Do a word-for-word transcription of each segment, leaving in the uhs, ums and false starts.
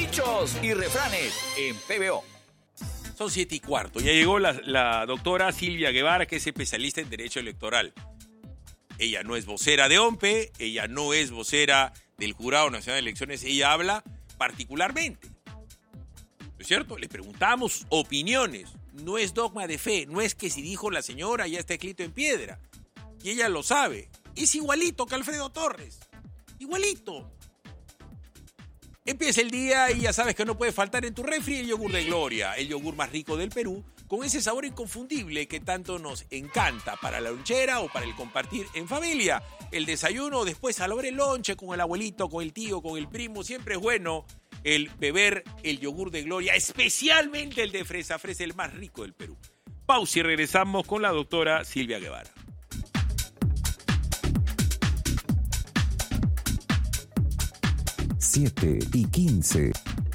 Dichos y refranes en P B O. Son siete y cuarto. Ya llegó la, la doctora Silvia Guevara, que es especialista en Derecho Electoral. Ella no es vocera de O M P E, ella no es vocera del Jurado Nacional de Elecciones, ella habla particularmente. ¿No es cierto? Le preguntamos opiniones. No es dogma de fe, no es que si dijo la señora ya está escrito en piedra. Y ella lo sabe. Es igualito que Alfredo Torres. Igualito. Empieza el día y ya sabes que no puede faltar en tu refri el yogur de Gloria, el yogur más rico del Perú, con ese sabor inconfundible que tanto nos encanta para la lonchera o para el compartir en familia. El desayuno, después a la hora del lonche con el abuelito, con el tío, con el primo, siempre es bueno el beber el yogur de Gloria, especialmente el de fresa, fresa el más rico del Perú. Pausa y regresamos con la doctora Silvia Guevara. siete y quince.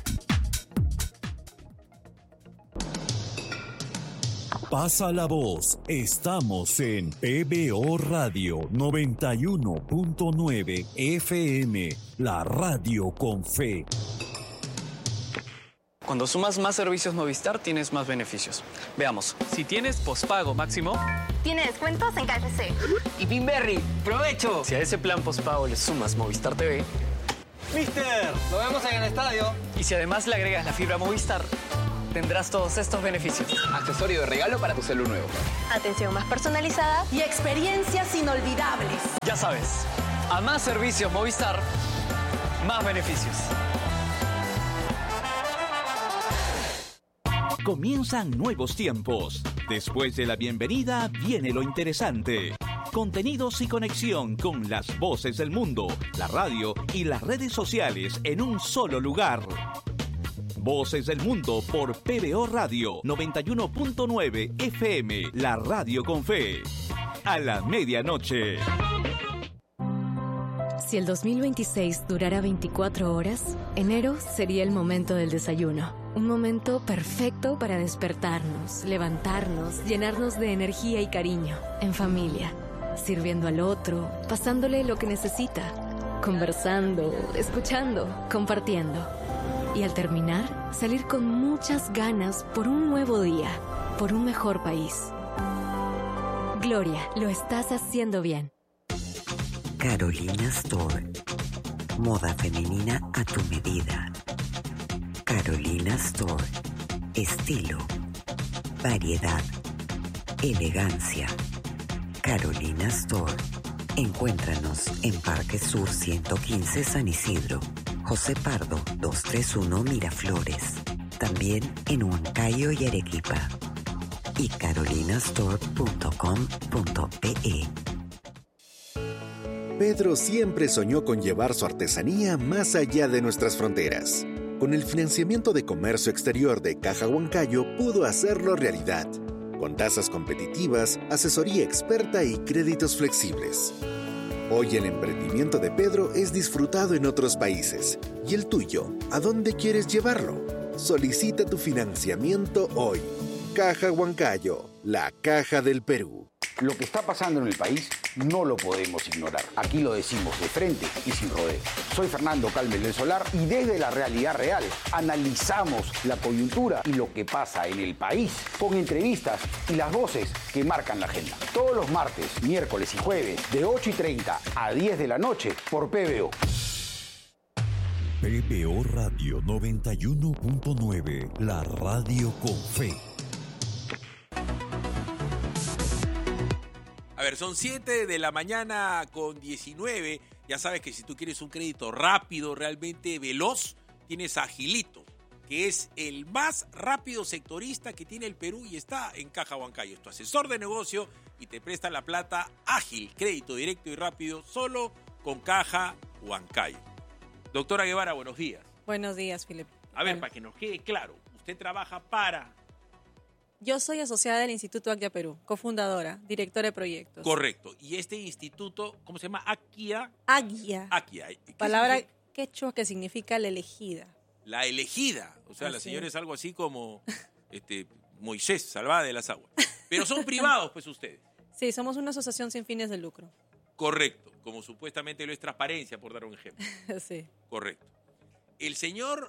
Pasa la voz. Estamos en P B O Radio noventa y uno punto nueve F M, la radio con fe. Cuando sumas más servicios Movistar, tienes más beneficios. Veamos. Si tienes pospago máximo, tiene descuentos en K F C. Y Pinberry, ¡provecho! Si a ese plan pospago le sumas Movistar T V, ¡Mister! ¡Lo vemos en el estadio! Y si además le agregas la fibra Movistar, tendrás todos estos beneficios. Accesorio de regalo para tu celu nuevo. Atención más personalizada y experiencias inolvidables. Ya sabes, a más servicios Movistar, más beneficios. Comienzan nuevos tiempos. Después de la bienvenida viene lo interesante. Contenidos y conexión con las voces del mundo, la radio y las redes sociales en un solo lugar. Voces del Mundo por P B O Radio noventa y uno punto nueve F M, la radio con fe. A la medianoche. Si el dos mil veintiséis durara veinticuatro horas, enero sería el momento del desayuno. Un momento perfecto para despertarnos, levantarnos, llenarnos de energía y cariño, en familia, sirviendo al otro, pasándole lo que necesita, conversando, escuchando, compartiendo. Y al terminar, salir con muchas ganas por un nuevo día, por un mejor país. Gloria, lo estás haciendo bien. Carolina Store. Moda femenina a tu medida. Carolina Store. Estilo, variedad, elegancia. Carolina Store. Encuéntranos en Parque Sur ciento quince San Isidro, José Pardo doscientos treinta y uno Miraflores. También en Huancayo y Arequipa. Y carolinastore punto com punto pe. Pedro siempre soñó con llevar su artesanía más allá de nuestras fronteras. Con el financiamiento de comercio exterior de Caja Huancayo pudo hacerlo realidad, con tasas competitivas, asesoría experta y créditos flexibles. Hoy el emprendimiento de Pedro es disfrutado en otros países. ¿Y el tuyo? ¿A dónde quieres llevarlo? Solicita tu financiamiento hoy. Caja Huancayo, la caja del Perú. Lo que está pasando en el país no lo podemos ignorar. Aquí lo decimos de frente y sin rodeos. Soy Fernando Calmes del Solar y desde la realidad real analizamos la coyuntura y lo que pasa en el país con entrevistas y las voces que marcan la agenda. Todos los martes, miércoles y jueves de ocho y treinta a diez de la noche por P B O. P B O Radio noventa y uno punto nueve, la radio con fe. A ver, son siete de la mañana con diecinueve. Ya sabes que si tú quieres un crédito rápido, realmente veloz, tienes a Agilito, que es el más rápido sectorista que tiene el Perú y está en Caja Huancayo. Es tu asesor de negocio y te presta la plata ágil, crédito directo y rápido, solo con Caja Huancayo. Doctora Guevara, buenos días. Buenos días, Filipe. A ver, para que nos quede claro, usted trabaja para... Yo soy asociada del Instituto Actia Perú, cofundadora, directora de proyectos. Correcto. Y este instituto, ¿cómo se llama? Akia. Agia. Akia. Palabra significa? Quechua que significa la elegida. La elegida. O sea, así la señora es. es algo así como este, Moisés, salvada de las aguas. Pero son privados, pues, ustedes. Sí, somos una asociación sin fines de lucro. Correcto. Como supuestamente lo es Transparencia, por dar un ejemplo. Sí. Correcto. El señor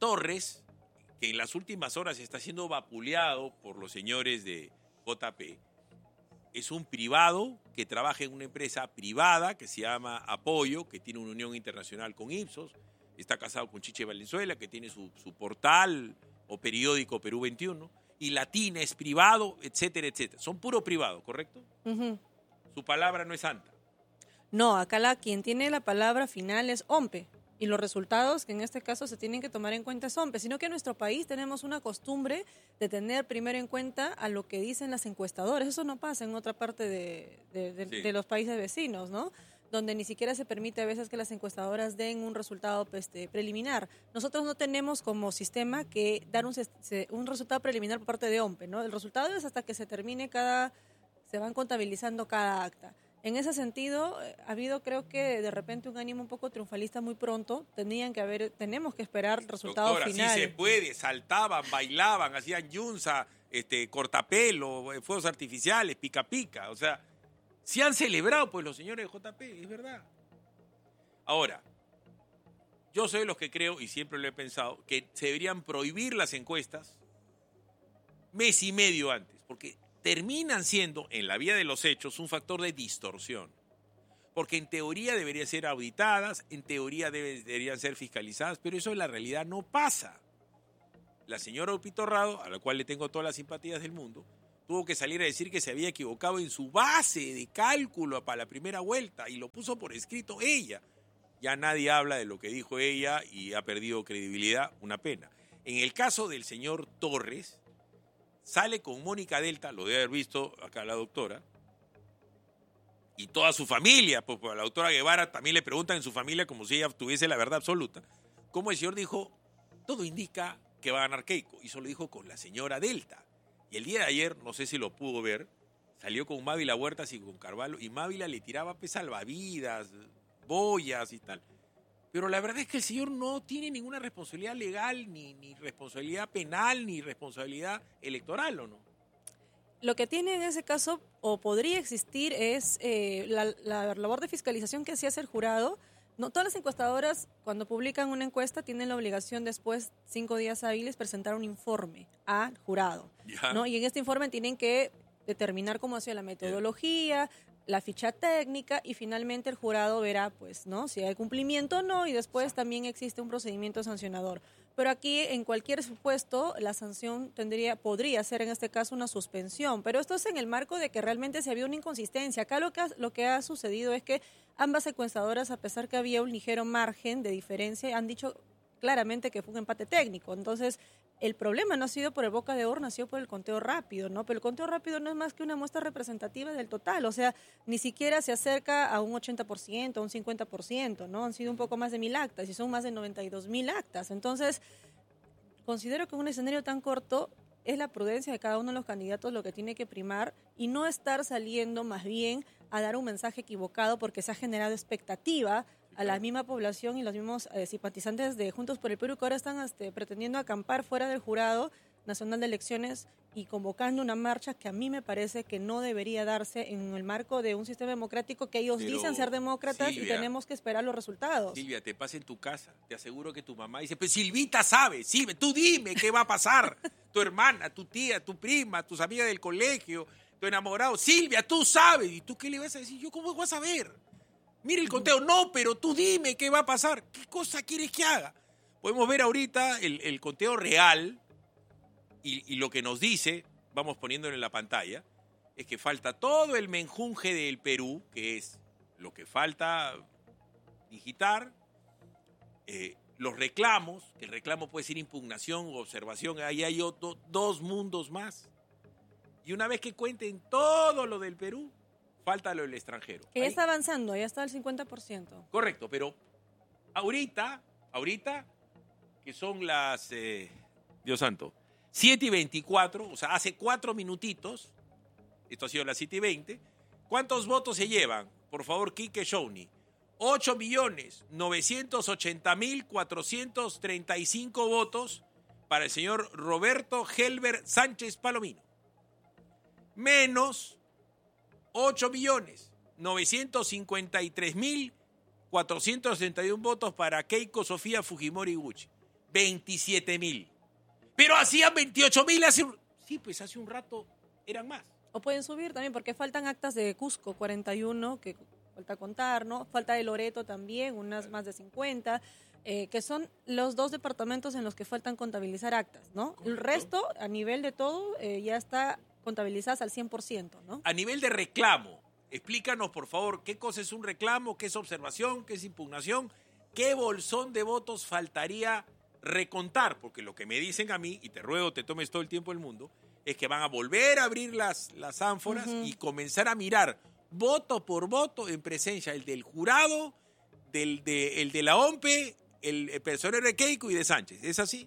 Torres, que en las últimas horas está siendo vapuleado por los señores de J P, es un privado que trabaja en una empresa privada que se llama Apoyo, que tiene una unión internacional con Ipsos, está casado con Chiche Valenzuela, que tiene su, su portal o periódico Perú veintiuno, y Latina es privado, etcétera, etcétera. Son puro privado, ¿correcto? Uh-huh. Su palabra no es santa. No, acá la, quien tiene la palabra final es OMPE. Y los resultados que en este caso se tienen que tomar en cuenta es OMPE, sino que en nuestro país tenemos una costumbre de tener primero en cuenta a lo que dicen las encuestadoras. Eso no pasa en otra parte de, de, de, sí. de los países vecinos, ¿no? Donde ni siquiera se permite a veces que las encuestadoras den un resultado este, preliminar. Nosotros no tenemos como sistema que dar un, un resultado preliminar por parte de OMPE, ¿no? El resultado es hasta que se termine cada, se van contabilizando cada acta. En ese sentido, ha habido creo que de repente un ánimo un poco triunfalista muy pronto. Tenían que haber, tenemos que esperar el resultado Doctora, final. Sí se puede, saltaban, bailaban, hacían yunza, este, cortapelo, fuegos artificiales, pica pica. O sea, se han celebrado pues los señores de J P, es verdad. Ahora, yo soy de los que creo, y siempre lo he pensado, que se deberían prohibir las encuestas mes y medio antes, porque terminan siendo, en la vía de los hechos, un factor de distorsión. Porque en teoría deberían ser auditadas, en teoría debe, deberían ser fiscalizadas, pero eso en la realidad no pasa. La señora Upitorrado, a la cual le tengo todas las simpatías del mundo, tuvo que salir a decir que se había equivocado en su base de cálculo para la primera vuelta y lo puso por escrito ella. Ya nadie habla de lo que dijo ella y ha perdido credibilidad, una pena. En el caso del señor Torres, sale con Mónica Delta, lo debe haber visto acá la doctora, y toda su familia, pues a la doctora Guevara también le preguntan en su familia como si ella tuviese la verdad absoluta, cómo el señor dijo, todo indica que va a ganar Keiko, y eso lo dijo con la señora Delta. Y el día de ayer, no sé si lo pudo ver, salió con Mávila Huertas y con Carvalho, y Mávila le tiraba pues, salvavidas, boyas y tal. Pero la verdad es que el señor no tiene ninguna responsabilidad legal, ni, ni responsabilidad penal, ni responsabilidad electoral, ¿o no? Lo que tiene en ese caso, o podría existir, es eh, la, la labor de fiscalización que hacía el jurado. No, todas las encuestadoras, cuando publican una encuesta, tienen la obligación después, cinco días hábiles, presentar un informe al jurado, ¿no? Y en este informe tienen que determinar cómo ha sido la metodología, la ficha técnica, y finalmente el jurado verá, pues, ¿no? Si hay cumplimiento o no, y después también existe un procedimiento sancionador. Pero aquí, en cualquier supuesto, la sanción tendría, podría ser en este caso una suspensión. Pero esto es en el marco de que realmente se había una inconsistencia. Acá lo que ha, lo que ha sucedido es que ambas encuestadoras, a pesar que había un ligero margen de diferencia, han dicho claramente que fue un empate técnico. Entonces, el problema no ha sido por el boca de urna, ha sido por el conteo rápido, ¿no? Pero el conteo rápido no es más que una muestra representativa del total, o sea, ni siquiera se acerca a un ochenta por ciento, a un cincuenta por ciento, ¿no? Han sido un poco más de mil actas y son más de noventa y dos mil actas. Entonces, considero que en un escenario tan corto es la prudencia de cada uno de los candidatos lo que tiene que primar y no estar saliendo más bien a dar un mensaje equivocado porque se ha generado expectativa a la misma población y los mismos eh, simpatizantes de Juntos por el Perú que ahora están este, pretendiendo acampar fuera del Jurado Nacional de Elecciones y convocando una marcha que a mí me parece que no debería darse en el marco de un sistema democrático que ellos Pero, dicen ser demócratas Silvia, y tenemos que esperar los resultados. Silvia, te pasa en tu casa, te aseguro que tu mamá dice, pues Silvita sabe, Silvia, tú dime qué va a pasar, tu hermana, tu tía, tu prima, tus amigas del colegio, tu enamorado, Silvia, tú sabes, ¿y tú qué le vas a decir? ¿Yo cómo voy a saber? Mire el conteo, no, pero tú dime qué va a pasar, qué cosa quieres que haga. Podemos ver ahorita el, el conteo real y, y lo que nos dice, vamos poniéndolo en la pantalla, es que falta todo el menjunje del Perú, que es lo que falta digitar, eh, los reclamos, que el reclamo puede ser impugnación o observación, ahí hay otro, dos mundos más. Y una vez que cuenten todo lo del Perú, falta lo del extranjero. Que ya está avanzando, ya está al cincuenta por ciento. Correcto, pero ahorita, ahorita, que son las, eh, Dios santo, siete y veinticuatro, o sea, hace cuatro minutitos, esto ha sido las siete y veinte, ¿cuántos votos se llevan? Por favor, Quique Shawnee. ocho millones novecientos ochenta mil cuatrocientos treinta y cinco votos para el señor Roberto Helber Sánchez Palomino. Menos ocho millones novecientos cincuenta y tres mil cuatrocientos sesenta y uno votos para Keiko Sofía Fujimori Gucci. veintisiete mil. Pero hacían veintiocho mil hace un... Sí, pues hace un rato eran más. O pueden subir también, porque faltan actas de Cusco, cuarenta y uno, que falta contar, ¿no? Falta de Loreto también, unas más de cincuenta, eh, que son los dos departamentos en los que faltan contabilizar actas, ¿no? Correcto. El resto, a nivel de todo, eh, ya está contabilizadas al cien por ciento, ¿no? A nivel de reclamo, explícanos, por favor, qué cosa es un reclamo, qué es observación, qué es impugnación, qué bolsón de votos faltaría recontar, porque lo que me dicen a mí, y te ruego te tomes todo el tiempo del mundo, es que van a volver a abrir las, las ánforas uh-huh. y comenzar a mirar voto por voto en presencia el del jurado, del de, el de la O M P E, el, el personero de Keiko y de Sánchez. ¿Es así?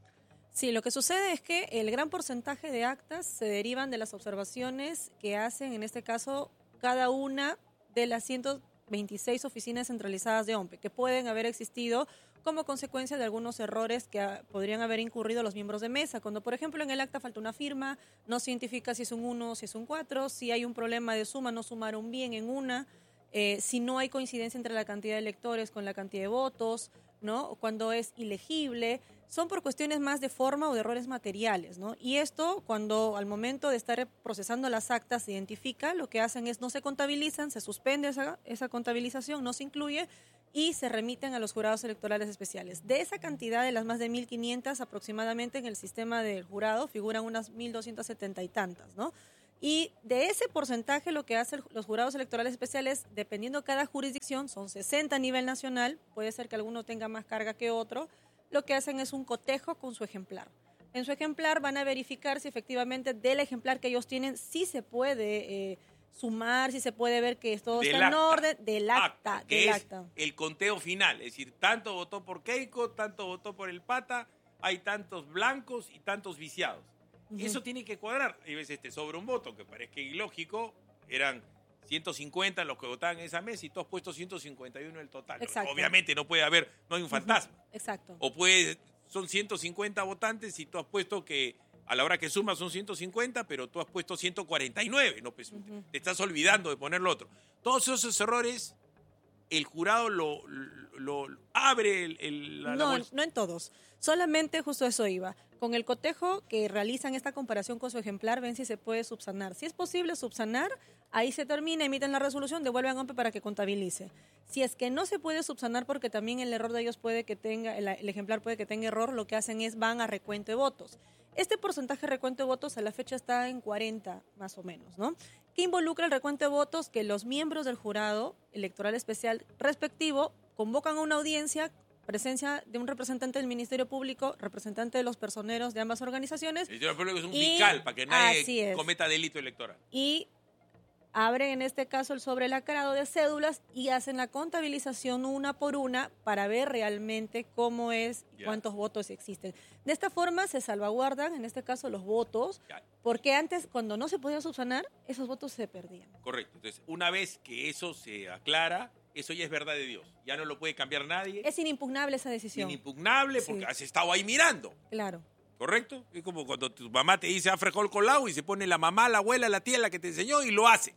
Sí, lo que sucede es que el gran porcentaje de actas se derivan de las observaciones que hacen, en este caso, cada una de las ciento veintiséis oficinas centralizadas de O M P E, que pueden haber existido como consecuencia de algunos errores que a, podrían haber incurrido los miembros de mesa. Cuando, por ejemplo, en el acta falta una firma, no se identifica si es un uno o si es un cuatro, si hay un problema de suma, no sumaron bien en una, eh, si no hay coincidencia entre la cantidad de electores con la cantidad de votos, ¿no? Cuando es ilegible, son por cuestiones más de forma o de errores materiales, ¿no? Y esto, cuando al momento de estar procesando las actas se identifica, lo que hacen es no se contabilizan, se suspende esa, esa contabilización, no se incluye y se remiten a los jurados electorales especiales. De esa cantidad de las más de mil quinientas aproximadamente en el sistema del jurado figuran unas mil doscientas setenta y tantas, ¿no? Y de ese porcentaje lo que hacen los jurados electorales especiales, dependiendo de cada jurisdicción, son sesenta a nivel nacional, puede ser que alguno tenga más carga que otro, lo que hacen es un cotejo con su ejemplar. En su ejemplar van a verificar si efectivamente del ejemplar que ellos tienen sí se puede eh, sumar, si se puede ver que todo del está acta. en orden, del acta. acta que del es acta. El conteo final, es decir, tanto votó por Keiko, tanto votó por el Pata, hay tantos blancos y tantos viciados. Uh-huh. Eso tiene que cuadrar. Hay veces te sobra un voto que parezca ilógico, eran ciento cincuenta los que votaban en esa mesa y tú has puesto ciento cincuenta y uno el total. Exacto. Obviamente no puede haber, no hay un fantasma. Uh-huh. Exacto. O puede, son ciento cincuenta votantes y tú has puesto que a la hora que sumas son ciento cincuenta, pero tú has puesto ciento cuarenta y nueve, no, pues, uh-huh. te estás olvidando de poner lo otro. Todos esos errores, el jurado lo, lo, lo abre el, el, la, no, la no en todos. Solamente justo eso iba. Con el cotejo que realizan esta comparación con su ejemplar, ven si se puede subsanar. Si es posible subsanar, ahí se termina, emiten la resolución, devuelven a O M P E para que contabilice. Si es que no se puede subsanar porque también el error de ellos puede que tenga, el, el ejemplar puede que tenga error, lo que hacen es van a recuento de votos. Este porcentaje de recuento de votos a la fecha está en cuarenta más o menos, ¿no? ¿Qué involucra el recuento de votos? Que los miembros del jurado electoral especial respectivo convocan a una audiencia, presencia de un representante del Ministerio Público, representante de los personeros de ambas organizaciones. El Ministerio Público es un y, fiscal para que nadie cometa delito electoral. Y abren en este caso el sobrelacrado de cédulas y hacen la contabilización una por una para ver realmente cómo es, yeah. cuántos votos existen. De esta forma se salvaguardan, en este caso, los votos, yeah. porque antes, cuando no se podía subsanar, esos votos se perdían. Correcto. Entonces, una vez que eso se aclara, eso ya es verdad de Dios. Ya no lo puede cambiar nadie. Es inimpugnable esa decisión. Inimpugnable porque sí. has estado ahí mirando. Claro. ¿Correcto? Es como cuando tu mamá te dice, haz frijol colado y se pone la mamá, la abuela, la tía, la que te enseñó y lo hace.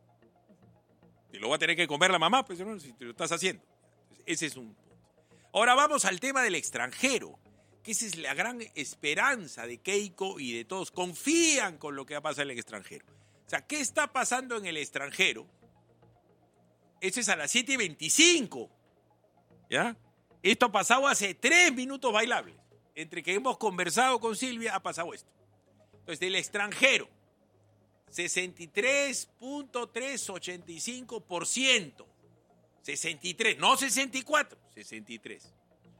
Y lo va a tener que comer la mamá, pues, ¿no? Si te lo estás haciendo. Ese es un punto. Ahora vamos al tema del extranjero, que esa es la gran esperanza de Keiko y de todos. Confían con lo que va a pasar en el extranjero. O sea, ¿qué está pasando en el extranjero? Eso es a las siete y veinticinco. ¿Ya? Esto ha pasado hace tres minutos bailables. Entre que hemos conversado con Silvia, ha pasado esto. Entonces, del extranjero, sesenta y tres punto trescientos ochenta y cinco por ciento. sesenta y tres, no sesenta y cuatro, sesenta y tres.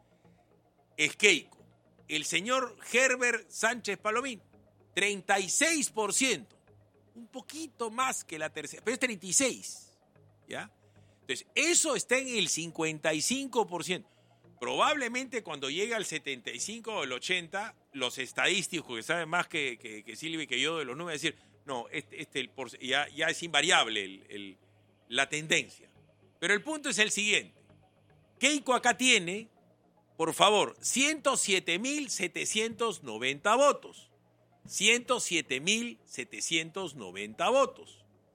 Es Keiko. El señor Herbert Sánchez Palomín, treinta y seis por ciento. Un poquito más que la tercera, pero es treinta y seis. ¿Ya? Entonces, eso está en el cincuenta y cinco por ciento. Probablemente cuando llegue al setenta y cinco o el ochenta, los estadísticos que saben más que, que, que Silvia y que yo de los números, decir, no, este, este el, ya, ya es invariable el, el, la tendencia. Pero el punto es el siguiente. Keiko acá tiene, por favor, ciento siete mil setecientos noventa votos. ciento siete mil setecientos noventa votos.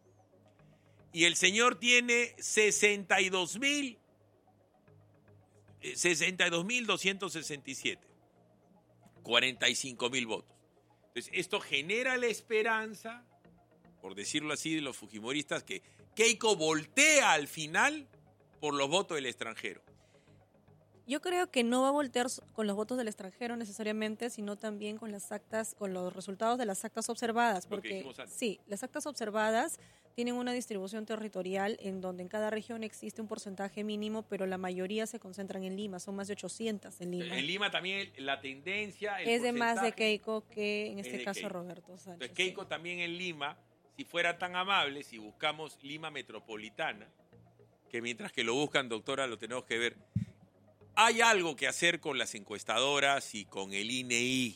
Y el señor tiene sesenta y dos mil doscientos sesenta y siete. cuarenta y cinco mil votos. Entonces, esto genera la esperanza, por decirlo así, de los fujimoristas, que Keiko voltea al final por los votos del extranjero. Yo creo que no va a voltear con los votos del extranjero necesariamente, sino también con las actas, con los resultados de las actas observadas, porque sí, las actas observadas tienen una distribución territorial en donde en cada región existe un porcentaje mínimo, pero la mayoría se concentran en Lima, son más de ochocientas en Lima. En Lima también la tendencia el es de más de Keiko que en este caso Keiko. Roberto Sánchez. Entonces, Keiko sí. También en Lima, si fuera tan amable, si buscamos Lima metropolitana, que mientras que lo buscan, doctora, lo tenemos que ver. Hay algo que hacer con las encuestadoras y con el I N E I.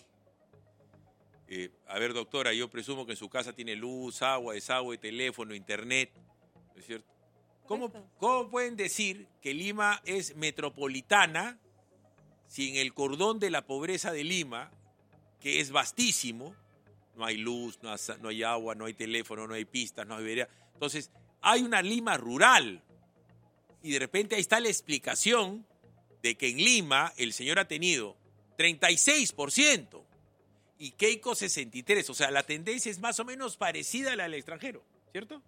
Eh, a ver, doctora, yo presumo que en su casa tiene luz, agua, desagüe, teléfono, internet, ¿no es cierto? ¿Cómo, ¿Cómo pueden decir que Lima es metropolitana si en el cordón de la pobreza de Lima, que es vastísimo, no hay luz, no hay, no hay agua, no hay teléfono, no hay pistas, no hay vereda? Entonces, hay una Lima rural y de repente ahí está la explicación de que en Lima el señor ha tenido treinta y seis por ciento y Keiko sesenta y tres por ciento. O sea, la tendencia es más o menos parecida a la del extranjero, ¿cierto?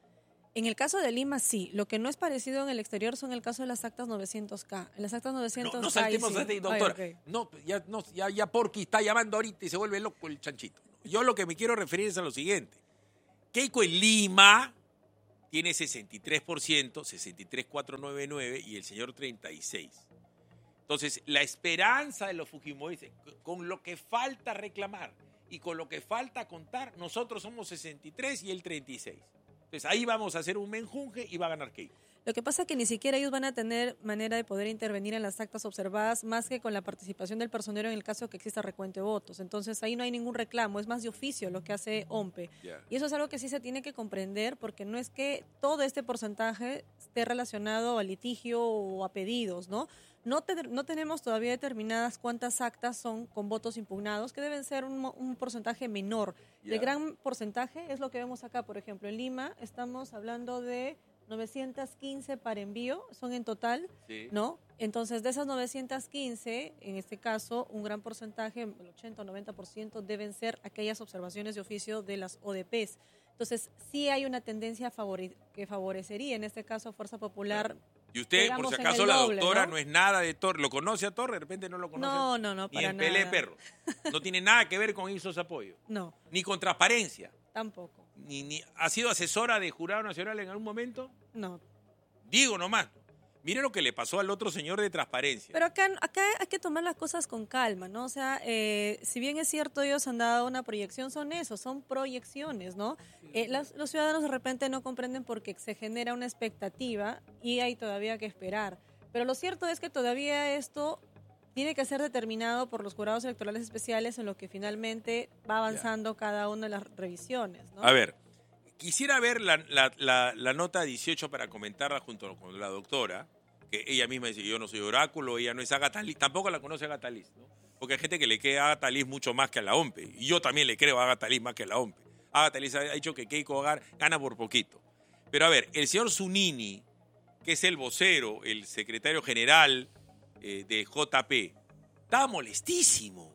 En el caso de Lima, sí. Lo que no es parecido en el exterior son el caso de las actas novecientos K. En las actas novecientos K... No, no saltemos, sí. doctora. Ay, okay. No, ya, no, ya, ya Porky está llamando ahorita y se vuelve loco el chanchito. Yo lo que me quiero referir es a lo siguiente. Keiko en Lima tiene sesenta y tres por ciento, sesenta y tres mil cuatrocientos noventa y nueve y el señor treinta y seis por ciento. Entonces, la esperanza de los fujimoristas, con lo que falta reclamar y con lo que falta contar, nosotros somos sesenta y tres y él treinta y seis. Entonces, ahí vamos a hacer un menjunje y va a ganar Keiko. Lo que pasa es que ni siquiera ellos van a tener manera de poder intervenir en las actas observadas más que con la participación del personero en el caso que exista recuento de votos. Entonces, ahí no hay ningún reclamo, es más de oficio lo que hace OMPE. Yeah. Y eso es algo que sí se tiene que comprender porque no es que todo este porcentaje esté relacionado a litigio o a pedidos, ¿no? No, te, no tenemos todavía determinadas cuántas actas son con votos impugnados, que deben ser un, un porcentaje menor. Yeah. El gran porcentaje es lo que vemos acá, por ejemplo, en Lima estamos hablando de novecientas quince para envío, son en total, sí. ¿no? Entonces, de esas novecientas quince, en este caso, un gran porcentaje, el ochenta o noventa por ciento, deben ser aquellas observaciones de oficio de las O D Pes. Entonces, sí hay una tendencia favore- que favorecería, en este caso, Fuerza Popular. Claro. Y usted, por si acaso, la doble, doctora ¿no? no es nada de Torres. ¿Lo conoce a Torres? De repente no lo conoce. No, no, no, Ni para en Pelé nada. Perro. No tiene nada que ver con Ipsos Apoyo. No. Ni con transparencia. Tampoco. Ni, ni, ¿Ha sido asesora de Jurado Nacional en algún momento? No. Digo nomás. Mire lo que le pasó al otro señor de transparencia. Pero acá, acá hay que tomar las cosas con calma, ¿no? O sea, eh, si bien es cierto, ellos han dado una proyección, son eso, son proyecciones, ¿no? Eh, las, los ciudadanos de repente no comprenden porque se genera una expectativa y hay todavía que esperar. Pero lo cierto es que todavía esto tiene que ser determinado por los jurados electorales especiales en lo que finalmente va avanzando ya. cada una de las revisiones, ¿no? A ver, quisiera ver la, la, la, la nota dieciocho para comentarla junto con la doctora, que ella misma dice, yo no soy oráculo, ella no es Agatha Liz, tampoco la conoce Agatha Liz, ¿no? Porque hay gente que le cree a Agatha Liz mucho más que a la OMPE, y yo también le creo a Agatha Liz más que a la OMPE. Agatha Liz ha dicho que Keiko gana por poquito. Pero a ver, el señor Zunini, que es el vocero, el secretario general eh, de J P, estaba molestísimo,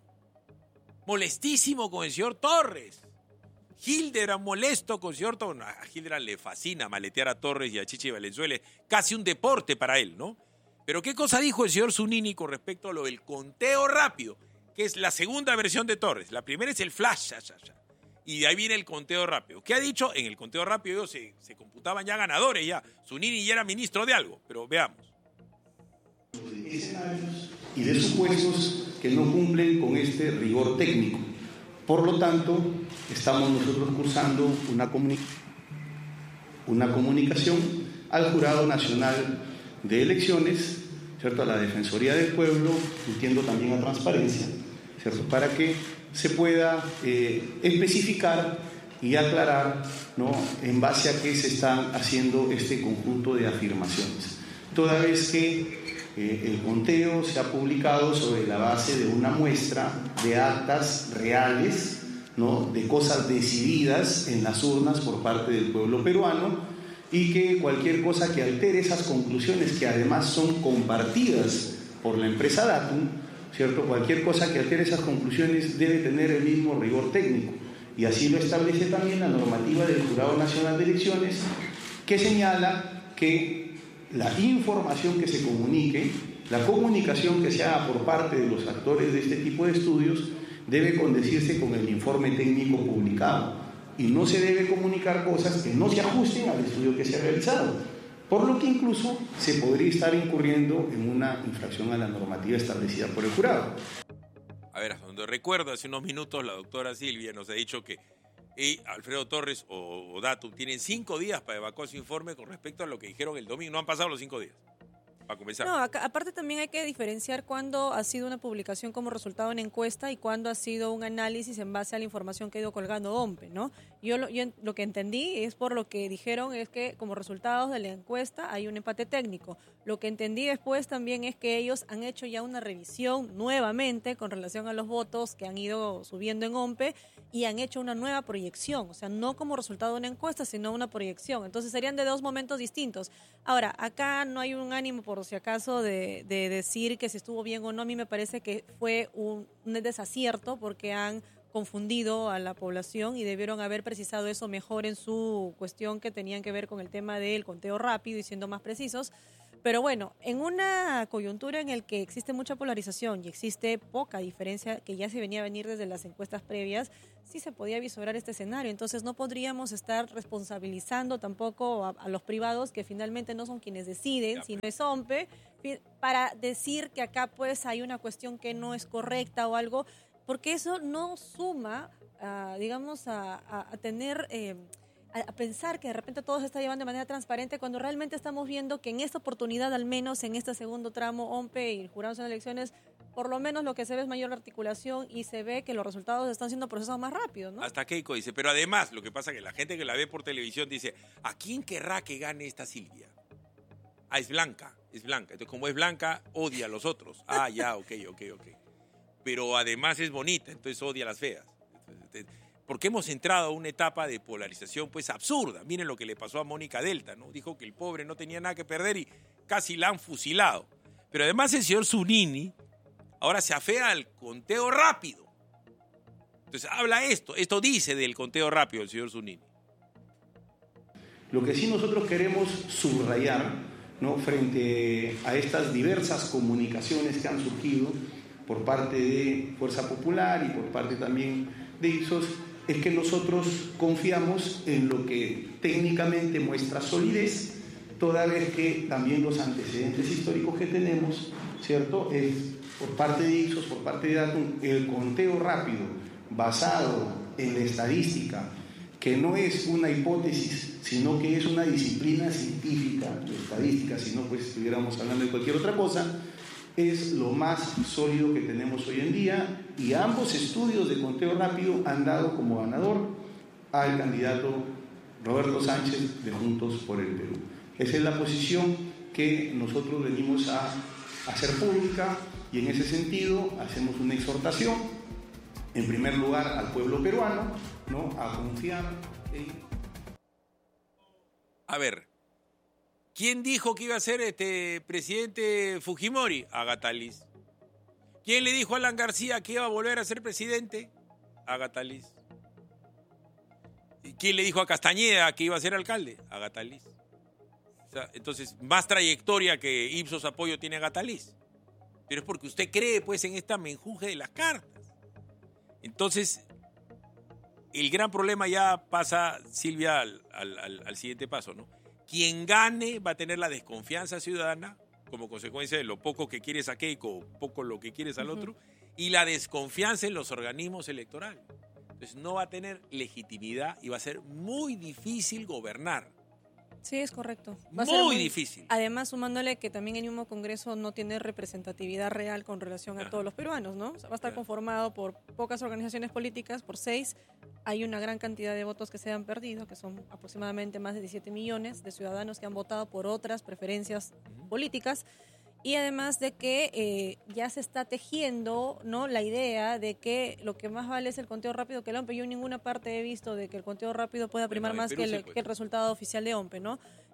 molestísimo con el señor Torres. Hildebrand molesto con el señor Torres. A Hildebrand le fascina maletear a Torres y a Chichi Valenzuela, casi un deporte para él, ¿no? Pero ¿qué cosa dijo el señor Zunini con respecto a lo del conteo rápido? Que es la segunda versión de Torres. La primera es el flash, ya, ya, ya. Y de ahí viene el conteo rápido. ¿Qué ha dicho? En el conteo rápido ellos se, se computaban ya ganadores, ya. Zunini ya era ministro de algo, pero veamos. Escenarios y de supuestos que no cumplen con este rigor técnico. Por lo tanto, estamos nosotros cursando una, comuni- una comunicación al Jurado Nacional de Elecciones, ¿cierto? A la Defensoría del Pueblo, entiendo también a Transparencia, ¿cierto? Para que se pueda eh, especificar y aclarar, ¿no? En base a qué se están haciendo este conjunto de afirmaciones. Toda vez que eh, el conteo se ha publicado sobre la base de una muestra de actas reales, ¿no? De cosas decididas en las urnas por parte del pueblo peruano, y que cualquier cosa que altere esas conclusiones, que además son compartidas por la empresa Datum, ¿cierto? Cualquier cosa que altere esas conclusiones debe tener el mismo rigor técnico. Y así lo establece también la normativa del Jurado Nacional de Elecciones, que señala que la información que se comunique, la comunicación que se haga por parte de los actores de este tipo de estudios, debe condecirse con el informe técnico publicado. Y no se debe comunicar cosas que no se ajusten al estudio que se ha realizado, por lo que incluso se podría estar incurriendo en una infracción a la normativa establecida por el jurado. A ver, hasta donde recuerdo, hace unos minutos la doctora Silvia nos ha dicho que y Alfredo Torres o, o Datum tienen cinco días para evacuar su informe con respecto a lo que dijeron el domingo. No han pasado los cinco días. Para comenzar. No, acá, aparte también hay que diferenciar cuándo ha sido una publicación como resultado de una encuesta y cuándo ha sido un análisis en base a la información que ha ido colgando OMPE, ¿no? Yo lo, yo lo que entendí es por lo que dijeron es que como resultados de la encuesta hay un empate técnico. Lo que entendí después también es que ellos han hecho ya una revisión nuevamente con relación a los votos que han ido subiendo en OMPE y han hecho una nueva proyección, o sea, no como resultado de una encuesta, sino una proyección. Entonces serían de dos momentos distintos. Ahora, acá no hay un ánimo, por si acaso, de, de decir que si estuvo bien o no. A mí me parece que fue un, un desacierto porque han confundido a la población y debieron haber precisado eso mejor en su cuestión que tenían que ver con el tema del conteo rápido y siendo más precisos. Pero bueno, en una coyuntura en la que existe mucha polarización y existe poca diferencia que ya se venía a venir desde las encuestas previas, sí se podía vislumbrar este escenario. Entonces no podríamos estar responsabilizando tampoco a, a los privados que finalmente no son quienes deciden, sino es OMPE, para decir que acá pues hay una cuestión que no es correcta o algo, porque eso no suma, uh, digamos, a, a, a tener... Eh, a pensar que de repente todo se está llevando de manera transparente cuando realmente estamos viendo que en esta oportunidad, al menos en este segundo tramo, OMPE y el Jurado Nacional de Elecciones, por lo menos lo que se ve es mayor articulación y se ve que los resultados están siendo procesados más rápido, ¿no? Hasta Keiko dice, pero además lo que pasa es que la gente que la ve por televisión dice, ¿a quién querrá que gane esta Silvia? Ah, es blanca, es blanca. Entonces como es blanca, odia a los otros. Ah, ya, ok, ok, ok. Pero además es bonita, entonces odia a las feas. Entonces, porque hemos entrado a una etapa de polarización pues absurda. Miren lo que le pasó a Mónica Delta, ¿no? Dijo que el pobre no tenía nada que perder y casi la han fusilado. Pero además el señor Zunini ahora se afea al conteo rápido. Entonces habla esto, esto dice del conteo rápido el señor Zunini. Lo que sí nosotros queremos subrayar, ¿no?, frente a estas diversas comunicaciones que han surgido por parte de Fuerza Popular y por parte también de Ipsos, es que nosotros confiamos en lo que técnicamente muestra solidez, toda vez que también los antecedentes históricos que tenemos, ¿cierto?, es por parte de Ipsos, por parte de Datum, el conteo rápido basado en la estadística, que no es una hipótesis, sino que es una disciplina científica, de estadística, si no pues estuviéramos hablando de cualquier otra cosa, es lo más sólido que tenemos hoy en día, y ambos estudios de conteo rápido han dado como ganador al candidato Roberto Sánchez de Juntos por el Perú. Esa es la posición que nosotros venimos a hacer pública, y en ese sentido hacemos una exhortación, en primer lugar al pueblo peruano, ¿no?, a confiar en... A ver, ¿quién dijo que iba a ser este presidente Fujimori? Agatha Liz. ¿Quién le dijo a Alan García que iba a volver a ser presidente? Agatha Liz. ¿Quién le dijo a Castañeda que iba a ser alcalde? Agatha Liz. O sea, entonces, más trayectoria que Ipsos Apoyo tiene Agatha Liz. Pero es porque usted cree pues en esta menjunje de las cartas. Entonces, el gran problema ya pasa, Silvia, al, al, al siguiente paso, ¿no? Quien gane va a tener la desconfianza ciudadana como consecuencia de lo poco que quieres a Keiko, poco lo que quieres al otro, uh-huh. y la desconfianza en los organismos electorales. Entonces no va a tener legitimidad y va a ser muy difícil gobernar. Sí, es correcto. Va muy, a ser muy difícil. Además, sumándole que también el mismo Congreso no tiene representatividad real con relación a Ajá. todos los peruanos, ¿no? O sea, va a estar Ajá. conformado por pocas organizaciones políticas, por seis. Hay una gran cantidad de votos que se han perdido, que son aproximadamente más de diecisiete millones de ciudadanos que han votado por otras preferencias uh-huh. políticas. Y además de que eh, ya se está tejiendo, ¿no?, la idea de que lo que más vale es el conteo rápido que el OMPE. Yo en ninguna parte he visto de que el conteo rápido pueda primar bueno, más Perú, que, el, sí, pues. que el resultado oficial de OMPE, ¿no?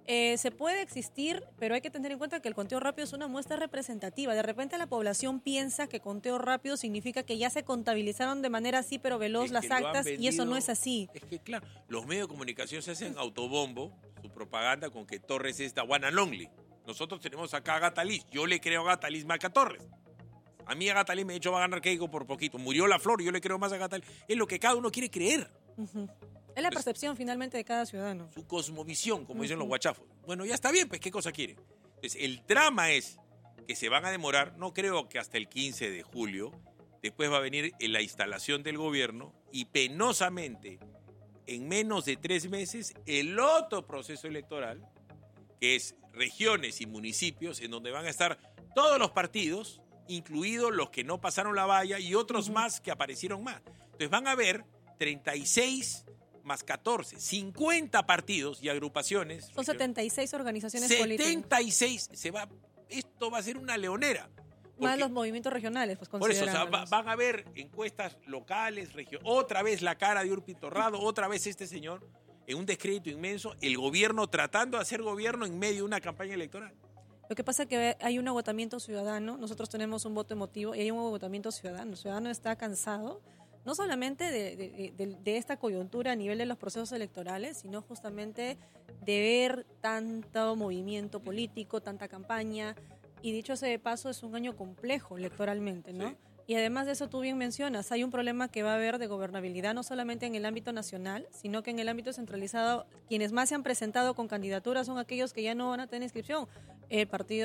Eh, se puede existir, pero hay que tener en cuenta que el conteo rápido es una muestra representativa. De repente la población piensa que conteo rápido significa que ya se contabilizaron de manera así, pero veloz Es las que lo han actas, y eso vendido- no es así. Es que claro, los medios de comunicación se hacen autobombo, su propaganda con que Torres es the one and only. Nosotros tenemos acá a Agatha Liz, yo le creo a Agatha Liz más que a Torres. A mí Agatha Liz me ha dicho va a ganar Keiko por poquito. Murió la flor, yo le creo más a Agatha Liz. Es lo que cada uno quiere creer. Ujú. Es la percepción finalmente de cada ciudadano. Su cosmovisión, como dicen los Ujú. guachafos. Bueno, ya está bien, pues, ¿qué cosa quiere? Entonces, el drama es que se van a demorar, no creo que hasta el quince de julio, después va a venir la instalación del gobierno y penosamente, en menos de tres meses, el otro proceso electoral, que es regiones y municipios, en donde van a estar todos los partidos, incluidos los que no pasaron la valla y otros más que aparecieron más. Entonces van a haber treinta y seis más catorce, cincuenta partidos y agrupaciones. Son setenta y seis organizaciones políticas. setenta y seis. Se va, esto va a ser una leonera. Más los movimientos regionales, pues Por eso, o sea, va- considerándolos. van a haber encuestas locales, regio- otra vez la cara de Urpi Torrado, otra vez este señor, en un descrédito inmenso, el gobierno tratando de hacer gobierno en medio de una campaña electoral. Lo que pasa es que hay un agotamiento ciudadano, nosotros tenemos un voto emotivo y hay un agotamiento ciudadano. El ciudadano está cansado, no solamente de, de- de- de esta coyuntura a nivel de los procesos electorales, sino justamente de ver tanto movimiento político, tanta campaña, y dicho sea de paso, es un año complejo electoralmente, ¿no? Sí. Y además de eso, tú bien mencionas, hay un problema que va a haber de gobernabilidad, no solamente en el ámbito nacional, sino que en el ámbito centralizado, quienes más se han presentado con candidaturas son aquellos que ya no van a tener inscripción. El partido